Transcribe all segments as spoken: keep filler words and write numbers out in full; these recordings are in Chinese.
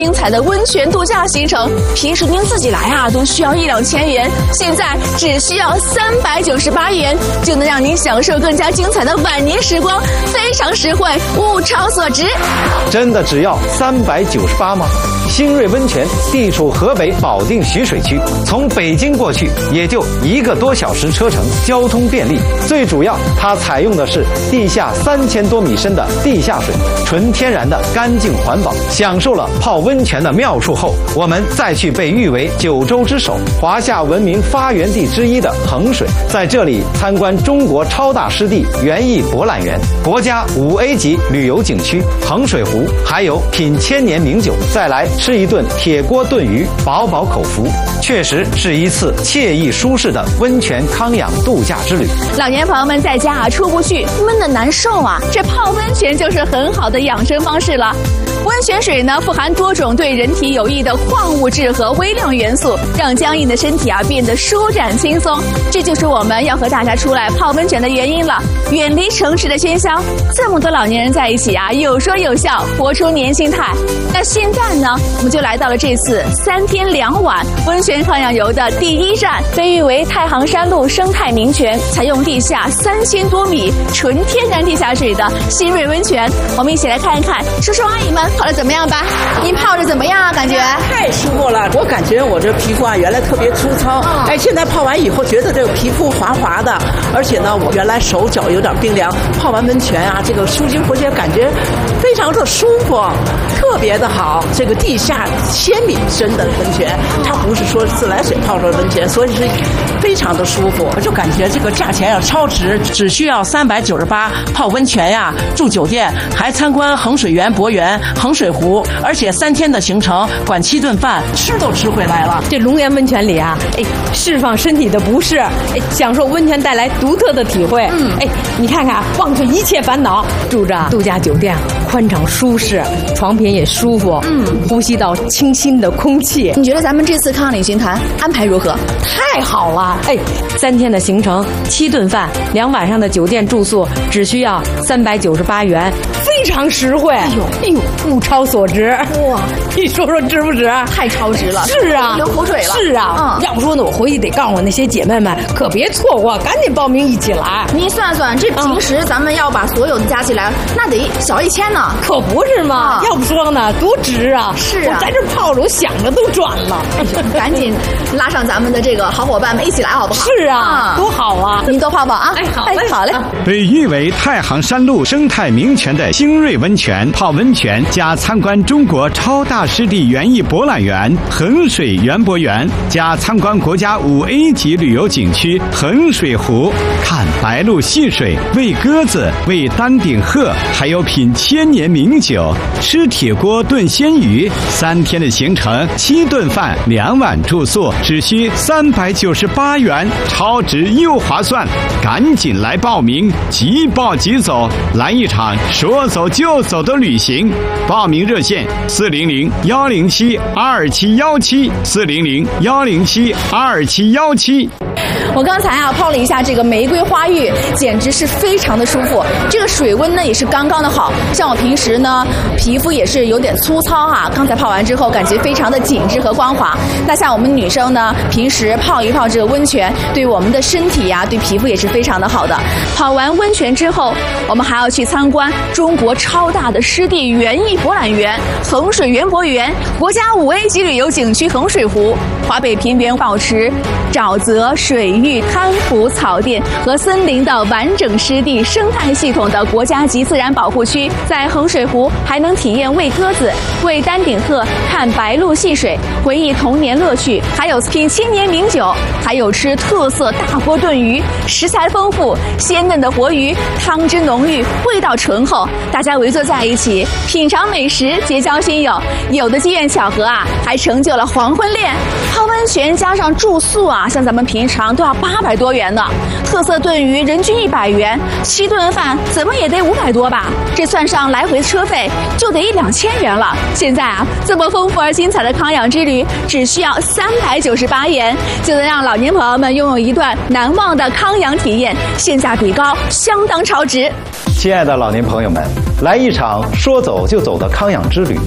精彩的温泉度假行程，平时您自己来啊都需要一两千元，现在只需要三百九十八元，就能让您享受更加精彩的晚年时光，非常实惠，物超所值。 真的只要三百九十八吗？新锐温泉地处河北保定徐水区，从北京过去也就一个多小时车程，交通便利。最主要，它采用的是地下三千多米深的地下水，纯天然的干净环保。享受了泡温泉的妙处后，我们再去被誉为九州之首、华夏文明发源地之一的衡水，在这里参观中国超大湿地园艺博览园、国家五 A 级旅游景区衡水湖，还有品千年名酒，再来吃一顿铁锅炖鱼，饱饱口福。确实是一次惬意舒适的温泉康养度假之旅。 老年朋友们在家啊出不去，闷得难受啊，这泡温泉就是很好的养生方式了。温泉水呢富含多种对人体有益的矿物质和微量元素，让僵硬的身体啊变得舒展轻松。这就是我们要和大家出来泡温泉的原因了。远离城市的喧嚣，这么多老年人在一起啊，有说有笑，活出年轻态。那现在呢，我们就来到了这次三天两晚温泉康养游的第一站，被誉为太行山路生态名泉，采用地下三千多米纯天然地下水的新锐温泉。我们一起来看一看，叔叔阿姨们泡的怎么样吧？您泡着怎么样啊？感觉太舒服了。我感觉我这皮肤啊，原来特别粗糙，哦、哎，现在泡完以后觉得这个皮肤滑滑的，而且呢，我原来手脚有点冰凉，泡完温泉啊，这个舒筋活血，感觉非常的舒服，特别的好。这个地下千米深的温泉，它不是说自来水泡出的温泉，所以是非常的舒服。我就感觉这个价钱要超值，只需要三百九十八泡温泉呀，住酒店，还参观衡水园博园、衡水湖，而且三天的行程，管七顿饭，吃都吃回来了。 这龙岩温泉里啊，哎，释放身体的不适，哎，享受温泉带来独特的体会。嗯，哎，你看看，忘却一切烦恼，住着度假酒店，宽敞舒适，床品也舒服，嗯，呼吸到清新的空气。 你觉得咱们这次康养旅行团安排如何？ 太好了！哎，三天的行程，七顿饭，两晚上的酒店住宿，只需要三百九十八元，非常实惠。哎呦，哎呦，物超所值！哇，你说说值不值？ 太超值了！ 是啊， 流口水了。 是啊，嗯，要不说呢，我回去得告诉我那些姐妹们，可别错过，赶紧报名一起来。 你算算，这平时咱们要把所有的加起来，嗯、那得小一千呢。 可不是嘛！嗯、要不说呢，多值啊！ 是啊， 我在这泡着，我想着都转了。 赶紧拉上咱们的这个好伙伴们一起来，好不好？ 是啊，多好啊！ 您多泡泡啊！ 哎，好嘞， 好嘞。 被誉为太行山路生态名泉的新锐温泉，泡温泉加参观中国超大湿地园艺博览园衡水园博园，加参观国家五 A 级旅游景区衡水湖，看白鹭戏水，喂鸽子，喂丹顶鹤，还有品千年名酒，吃铁锅炖鲜鱼。三天的行程，七顿饭，两晚住宿，只需三百九十八元，超值又划算，赶紧来报名，即报即走，来一场说走就走的旅行。报名热线：四零零幺零七二七幺七，四零零幺零七二七幺七。 我刚才啊泡了一下这个玫瑰花浴，简直是非常的舒服。这个水温呢也是刚刚的好，像我平时呢皮肤也是有点粗糙啊，刚才泡完之后感觉非常的紧致和光滑。那像我们女生呢，平时泡一泡这个温泉，对我们的身体呀、啊、对皮肤也是非常的好的。泡完温泉之后，我们还要去参观中国超大的湿地园艺博览园衡水园博园、国家五 A 级旅游景区衡水湖、华北平原保持沼泽、水域、滩涂、草甸和森林的完整湿地生态系统的国家级自然保护区。在衡水湖还能体验喂鸽子、喂丹顶鹤、看白鹭戏水，回忆童年乐趣，还有品千年名酒，还有吃特色大锅炖鱼，食材丰富，鲜嫩的活鱼，汤汁浓郁，味道醇厚，大家围坐在一起品尝美食，结交新友。有的机缘巧合啊，还成就了黄昏恋。泡温泉加上住宿啊，像咱们平常都要八百多元呢。特色炖鱼人均一百元，七顿饭怎么也得五百多吧？这算上来回车费，就得一两千元了。现在啊，这么丰富而精彩的康养之旅，只需要三百九十八元，就能让老年朋友们拥有一段难忘的康养体验，性价比高，相当超值。 亲爱的老年朋友们，来一场说走就走的康养之旅，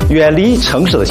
远离城市的